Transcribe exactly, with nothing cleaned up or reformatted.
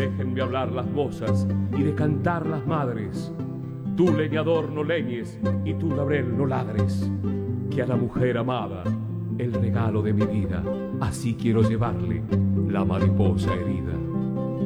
Déjenme hablar las mozas y de cantar las madres. Tú, leñador, no leñes, y tú, laurel, no ladres. Que a la mujer amada, el regalo de mi vida, así quiero llevarle la mariposa herida.